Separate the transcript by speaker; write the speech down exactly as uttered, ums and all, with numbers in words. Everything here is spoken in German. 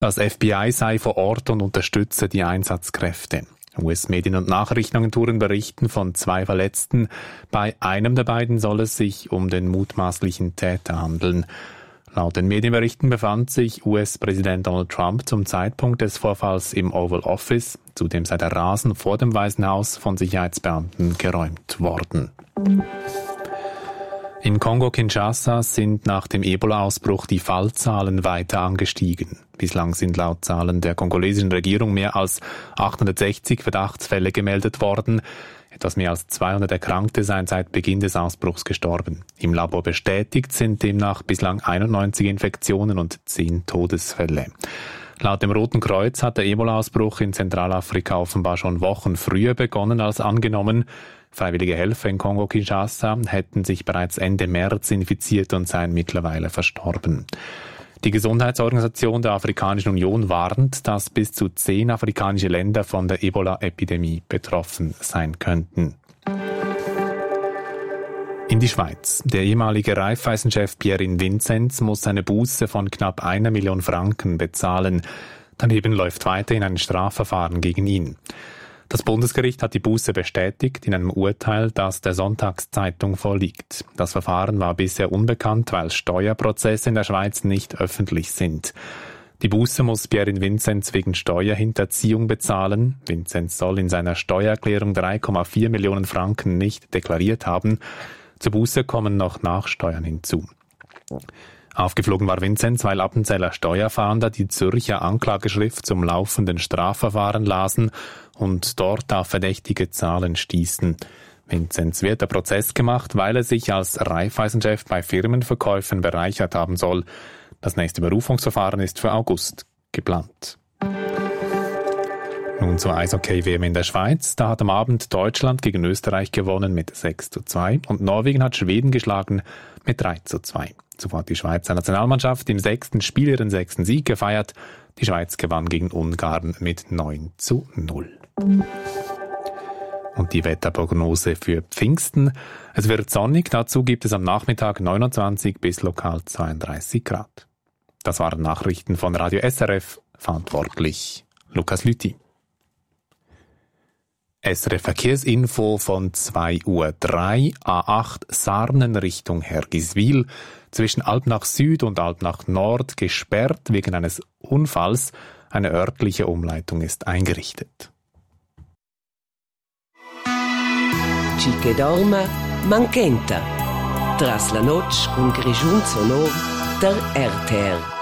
Speaker 1: Das F B I sei vor Ort und unterstütze die Einsatzkräfte. U S-Medien und Nachrichtenagenturen berichten von zwei Verletzten. Bei einem der beiden soll es sich um den mutmaßlichen Täter handeln. Laut den Medienberichten befand sich U S-Präsident Donald Trump zum Zeitpunkt des Vorfalls im Oval Office. Zudem sei der Rasen vor dem Weißen Haus von Sicherheitsbeamten geräumt worden. In Kongo-Kinshasa sind nach dem Ebola-Ausbruch die Fallzahlen weiter angestiegen. Bislang sind laut Zahlen der kongolesischen Regierung mehr als achthundertsechzig Verdachtsfälle gemeldet worden. Etwas mehr als zweihundert Erkrankte seien seit Beginn des Ausbruchs gestorben. Im Labor bestätigt sind demnach bislang einundneunzig Infektionen und zehn Todesfälle. Laut dem Roten Kreuz hat der Ebola-Ausbruch in Zentralafrika offenbar schon Wochen früher begonnen als angenommen. Freiwillige Helfer in Kongo-Kinshasa hätten sich bereits Ende März infiziert und seien mittlerweile verstorben. Die Gesundheitsorganisation der Afrikanischen Union warnt, dass bis zu zehn afrikanische Länder von der Ebola-Epidemie betroffen sein könnten. In die Schweiz. Der ehemalige Raiffeisen-Chef Pierin Vinzenz muss eine Buße von knapp einer Million Franken bezahlen. Daneben läuft weiterhin ein Strafverfahren gegen ihn. Das Bundesgericht hat die Buße bestätigt in einem Urteil, das der Sonntagszeitung vorliegt. Das Verfahren war bisher unbekannt, weil Steuerprozesse in der Schweiz nicht öffentlich sind. Die Buße muss Pierin Vinzenz wegen Steuerhinterziehung bezahlen. Vinzenz soll in seiner Steuererklärung drei Komma vier Millionen Franken nicht deklariert haben. Zur Buße kommen noch Nachsteuern hinzu. Aufgeflogen war Vinzenz, weil Appenzeller Steuerfahnder die Zürcher Anklageschrift zum laufenden Strafverfahren lasen und dort auf verdächtige Zahlen stießen. Vinzenz wird der Prozess gemacht, weil er sich als Raiffeisen-Chef bei Firmenverkäufen bereichert haben soll. Das nächste Berufungsverfahren ist für August geplant. Nun zur Eishockey-W M in der Schweiz. Da hat am Abend Deutschland gegen Österreich gewonnen mit sechs zu zwei und Norwegen hat Schweden geschlagen mit drei zu zwei. Zuvor hat die Schweizer Nationalmannschaft im sechsten Spiel ihren sechsten Sieg gefeiert. Die Schweiz gewann gegen Ungarn mit neun zu null. Und die Wetterprognose für Pfingsten. Es wird sonnig, dazu gibt es am Nachmittag neunundzwanzig bis lokal zweiunddreißig Grad. Das waren Nachrichten von Radio S R F, verantwortlich Lukas Lüthi. S R F Verkehrsinfo von zwei Uhr drei, A acht Sarnen Richtung Hergiswil, zwischen Alpnach Süd und Alpnach Nord gesperrt wegen eines Unfalls. Eine örtliche Umleitung ist eingerichtet.
Speaker 2: Ci che dorma, manchenta. Tras la noche con Grigiun sonor der R T R.